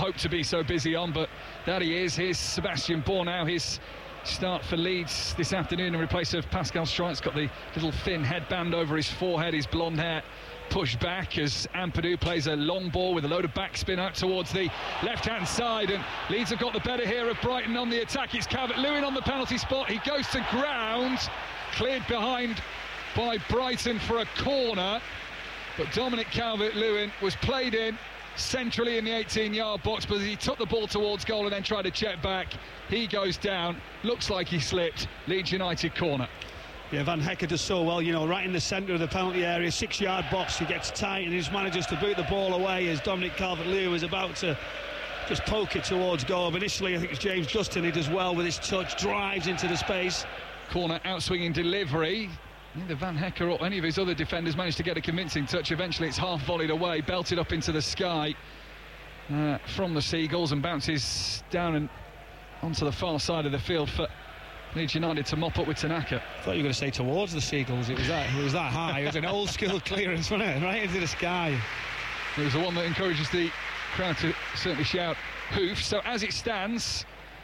hoped to be so busy on, but that he is. Here's Sebastian Bornau, his start for Leeds this afternoon in replace of Pascal Struijt's got the little thin headband over his forehead, his blonde hair pushed back as Ampadu plays a long ball with a load of backspin out towards the left-hand side, and Leeds have got the better here of Brighton on the attack. It's Calvert-Lewin on the penalty spot. He goes to ground, cleared behind by Brighton for a corner, but Dominic Calvert-Lewin was played in centrally in the 18-yard box, but as he took the ball towards goal and then tried to check back, he goes down. Looks like he slipped. Leeds United corner. Yeah, Van Hecke does so well, you know, right in the centre of the penalty area, 6-yard box. He gets tight and he just manages to boot the ball away as Dominic Calvert-Lewin was about to just poke it towards goal. But initially, I think it's James Justin who does well with his touch, drives into the space. Corner outswinging delivery. Neither Van Hecke or any of his other defenders managed to get a convincing touch. Eventually, it's half volleyed away, belted up into the sky from the Seagulls and bounces down and onto the far side of the field for Leeds United to mop up with Tanaka. I thought you were going to say towards the Seagulls. It was that high. It was an old school clearance, wasn't it? Right into the sky. It was the one that encourages the crowd to certainly shout hoof. So as it stands,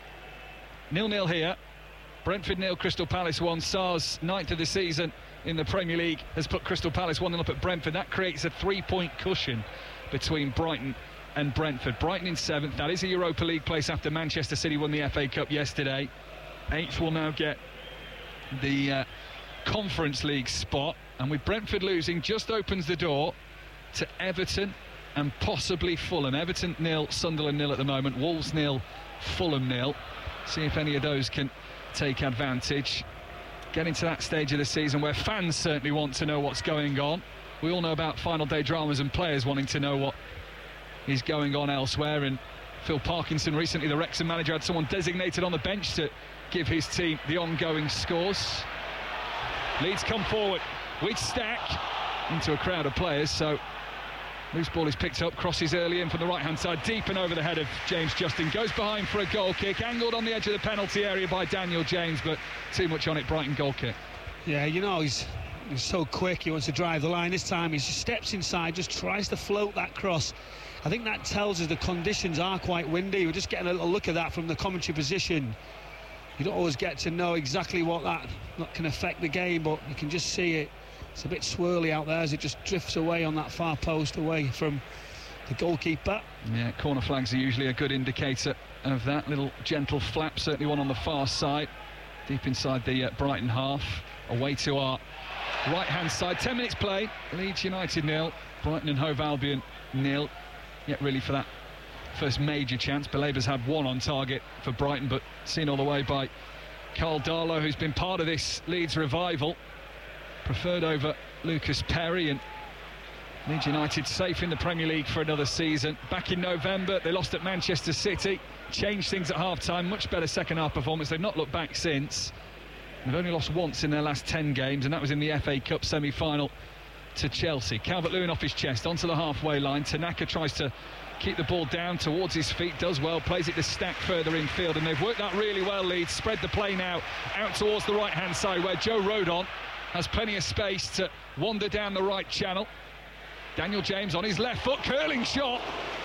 0-0 here. Brentford 0, Crystal Palace 1. Sarr's 9th of the season in the Premier League has put Crystal Palace 1-0 up at Brentford. That creates a 3-point cushion between Brighton and Brentford. Brighton in 7th. That is a Europa League place after Manchester City won the FA Cup yesterday. 8th will now get the Conference League spot, and with Brentford losing, just opens the door to Everton and possibly Fulham. Everton 0, Sunderland 0 at the moment. Wolves 0, Fulham 0. See if any of those can take advantage. Getting to that stage of the season where fans certainly want to know what's going on. We all know about final day dramas and players wanting to know what is going on elsewhere, and Phil Parkinson, recently the Wrexham manager, had someone designated on the bench to give his team the ongoing scores. Leeds come forward with Stack into a crowd of players, so loose ball is picked up, crosses early in from the right hand side, deep and over the head of James Justin, goes behind for a goal kick, angled on the edge of the penalty area by Daniel James, but too much on it. Brighton goal kick. Yeah, you know, he's so quick, he wants to drive the line. This time he just steps inside, just tries to float that cross. I think that tells us the conditions are quite windy. We're just getting a little look at that from the commentary position. You don't always get to know exactly what that can affect the game, but you can just see it. It's a bit swirly out there as it just drifts away on that far post, away from the goalkeeper. Yeah, corner flags are usually a good indicator of that. Little gentle flap, certainly one on the far side, deep inside the Brighton half. Away to our right-hand side. 10 minutes play. Leeds United 0, Brighton and Hove Albion 0. Yet really for that first major chance, Belaber's had one on target for Brighton, but seen all the way by Carl Darlow, who's been part of this Leeds revival, preferred over Lucas Perry, and Leeds United safe in the Premier League for another season. Back in November, they lost at Manchester City, changed things at half-time, much better second-half performance. They've not looked back since. They've only lost once in their last 10 games, and that was in the FA Cup semi-final to Chelsea. Calvert-Lewin off his chest, onto the halfway line. Tanaka tries to keep the ball down towards his feet, does well, plays it to Stack further infield, and they've worked that really well. Leeds spread the play now out towards the right-hand side, where Joe Rodon has plenty of space to wander down the right channel. Daniel James on his left foot, curling shot.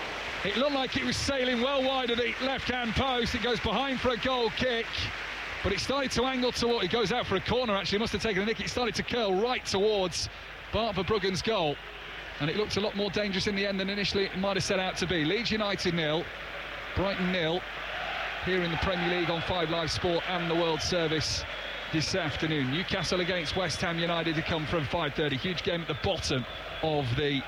It looked like it was sailing well wide of the left-hand post. It goes behind for a goal kick, but it started to angle toward, it goes out for a corner actually, must have taken a nick. It started to curl right towards Bart Verbruggen's goal, and it looked a lot more dangerous in the end than initially it might have set out to be. Leeds United 0, Brighton 0, here in the Premier League on 5 Live Sport and the World Service this afternoon. Newcastle against West Ham United to come from 5:30. Huge game at the bottom of the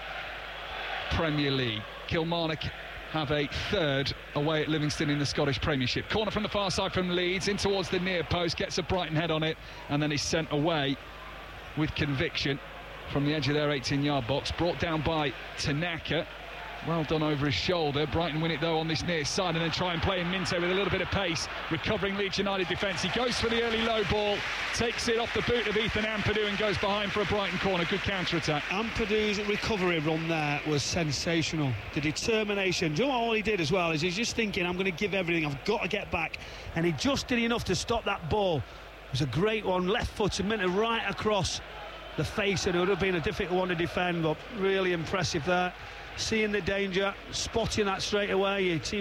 Premier League. Kilmarnock have a third away at Livingston in the Scottish Premiership. Corner from the far side from Leeds, in towards the near post, gets a Brighton head on it, and then is sent away with conviction from the edge of their 18-yard box, brought down by Tanaka. Well done over his shoulder. Brighton win it though on this near side, and then try and play in Minte with a little bit of pace, recovering Leeds United defence. He goes for the early low ball, takes it off the boot of Ethan Ampadu and goes behind for a Brighton corner. Good counter-attack. Ampadu's recovery run there was sensational. The determination. Do you know what all he did as well is he's just thinking, I'm going to give everything, I've got to get back, and he just did enough to stop that ball. It was a great one, left foot and minute right across the face, and it would have been a difficult one to defend, but really impressive there. Seeing the danger, spotting that straight away.